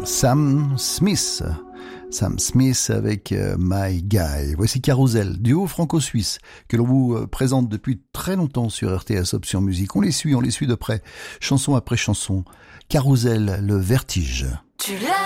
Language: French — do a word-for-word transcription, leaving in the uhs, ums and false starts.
Sam Smith. Sam Smith avec euh, My Guy. Voici Carousel, duo franco-suisse que l'on vous euh, présente depuis très longtemps sur R T S Option Musique. On les suit, on les suit de près, chanson après chanson. Carousel, le vertige. Tu l'as